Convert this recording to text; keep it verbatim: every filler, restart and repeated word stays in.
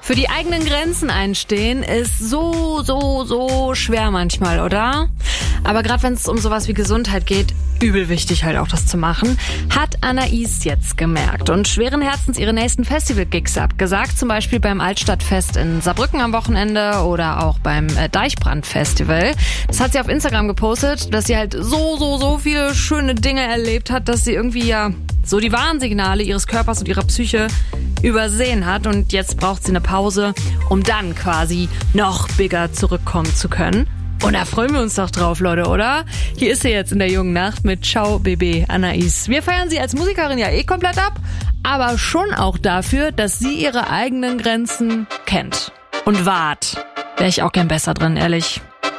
Für die eigenen Grenzen einstehen ist so, so, so schwer manchmal, oder? Aber gerade wenn es um sowas wie Gesundheit geht, übel wichtig halt auch das zu machen, hat Anais jetzt gemerkt und schweren Herzens ihre nächsten Festival-Gigs abgesagt, zum Beispiel beim Altstadtfest in Saarbrücken am Wochenende oder auch beim Deichbrand-Festival. Das hat sie auf Instagram gepostet, dass sie halt so, so, so viele schöne Dinge erlebt hat, dass sie irgendwie ja so die Warnsignale ihres Körpers und ihrer Psyche übersehen hat und jetzt braucht sie eine Pause, um dann quasi noch bigger zurückkommen zu können. Und da freuen wir uns doch drauf, Leute, oder? Hier ist sie jetzt in der jungen Nacht mit Ciao Bébé Anais. Wir feiern sie als Musikerin ja eh komplett ab, aber schon auch dafür, dass sie ihre eigenen Grenzen kennt. Und wahrt. Wäre ich auch gern besser drin, ehrlich.